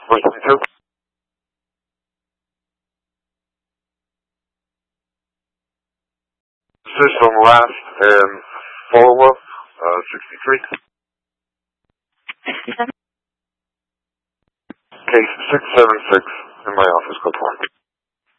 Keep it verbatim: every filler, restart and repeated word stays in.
one twenty-two. System last and follow-up, uh, sixty-three. Case six seven six in my office, go forward.